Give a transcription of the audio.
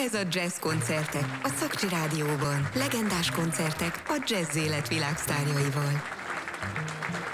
Ez a Jazz Koncertek a Szakcsi Rádióban. Legendás koncertek a jazz élet világsztárjaival.